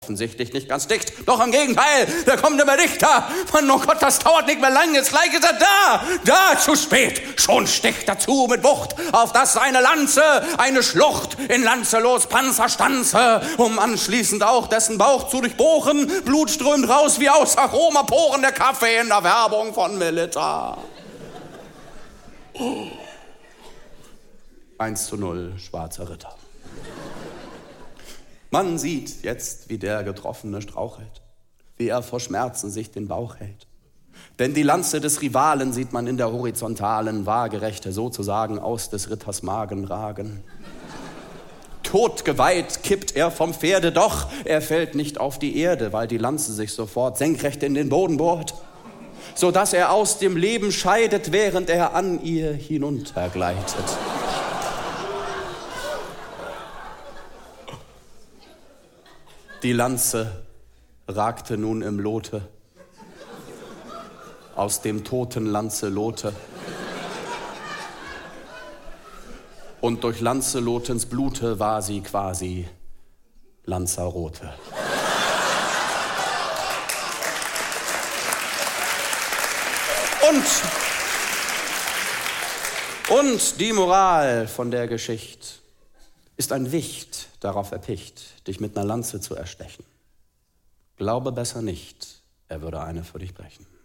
Offensichtlich nicht ganz dicht, doch im Gegenteil, der kommt immer dichter. Mann, oh Gott, das dauert nicht mehr lang, jetzt gleich ist er da, zu spät. Schon sticht er zu mit Wucht, auf dass seine Lanze eine Schlucht in lanzelos Panzer stanze, um anschließend auch dessen Bauch zu durchbohren. Blut strömt raus wie aus Aromaporen der Kaffee in der Werbung von Melitta. 1:0, Schwarzer Ritter. Man sieht jetzt, wie der Getroffene strauchelt, wie er vor Schmerzen sich den Bauch hält. Denn die Lanze des Rivalen sieht man in der horizontalen, waagerechte sozusagen aus des Ritters Magen ragen. Todgeweiht kippt er vom Pferde, doch er fällt nicht auf die Erde, weil die Lanze sich sofort senkrecht in den Boden bohrt, so dass er aus dem Leben scheidet, während er an ihr hinuntergleitet. Die Lanze ragte nun im Lote aus dem toten Lanzelote. Und durch Lanzelotens Blute war sie quasi Lanzarote. Und die Moral von der Geschichte ist ein Wicht darauf erpicht, dich mit einer Lanze zu erstechen. Glaube besser nicht, er würde eine für dich brechen.